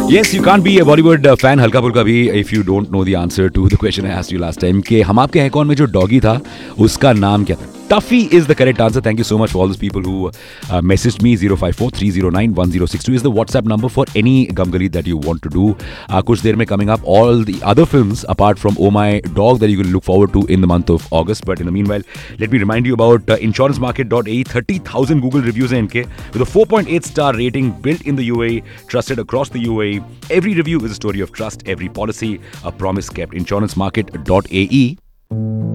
Yes, you can't be a Bollywood fan हल्का फुल्का भी if you don't know the answer to the question I asked you last time कि हम आपके account में जो डॉगी था उसका नाम क्या था. Tuffy is the correct answer. Thank you so much for all those people who messaged me. 054-309-1062 is the WhatsApp number for any Gamgali that you want to do. Kuch der mein coming up all the other films apart from Oh My Dog that you can look forward to in the month of August. But in the meanwhile, let me remind you about insurancemarket.ae. 30,000 Google reviews in NK with a 4.8 star rating built in the UAE, trusted across the UAE. Every review is a story of trust. Every policy, a promise kept. Insurancemarket.ae.